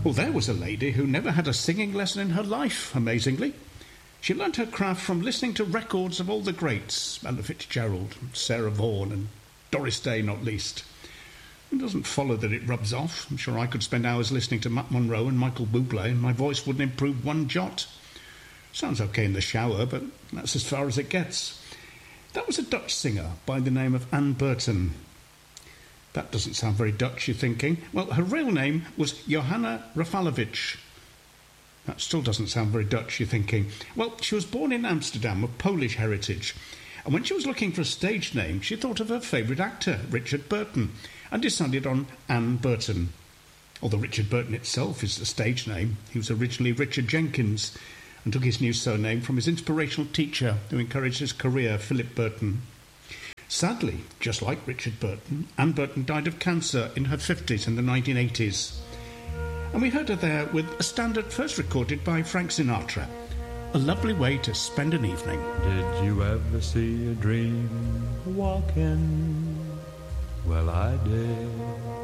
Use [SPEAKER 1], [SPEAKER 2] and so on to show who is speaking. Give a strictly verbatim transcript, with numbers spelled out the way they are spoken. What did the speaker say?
[SPEAKER 1] Well, there was a lady who never had a singing lesson in her life, amazingly. She learnt her craft from listening to records of all the greats, Ella Fitzgerald, Sarah Vaughan and Doris Day not least. It doesn't follow that it rubs off. I'm sure I could spend hours listening to Matt Monro and Michael Bublé and my voice wouldn't improve one jot. Sounds okay in the shower, but that's as far as it gets. That was a Dutch singer by the name of Anne Burton. That doesn't sound very Dutch, you're thinking. Well, her real name was Johanna Rafalowicz. That still doesn't sound very Dutch, you're thinking. Well, she was born in Amsterdam of Polish heritage. And when she was looking for a stage name, she thought of her favourite actor, Richard Burton, and decided on Anne Burton. Although Richard Burton itself is the stage name, he was originally Richard Jenkins and took his new surname from his inspirational teacher who encouraged his career, Philip Burton. Sadly, just like Richard Burton, Anne Burton died of cancer in her fifties in the nineteen eighties. And we heard her there with a standard first recorded by Frank Sinatra. A lovely way to spend an evening.
[SPEAKER 2] Did you ever see a dream walking? Well, I did.